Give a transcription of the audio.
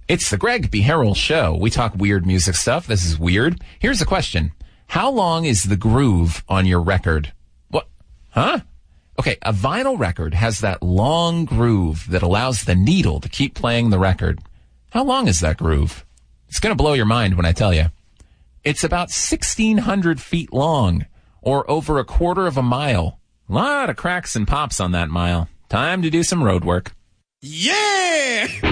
It's the Greg B. Harrell Show. We talk weird music stuff. This is weird. Here's the question. How long is the groove on your record? What? Huh? Okay, a vinyl record has that long groove that allows the needle to keep playing the record. How long is that groove? It's going to blow your mind when I tell you. It's about 1,600 feet long, or over a quarter of a mile. A lot of cracks and pops on that mile. Time to do some road work. Yeah!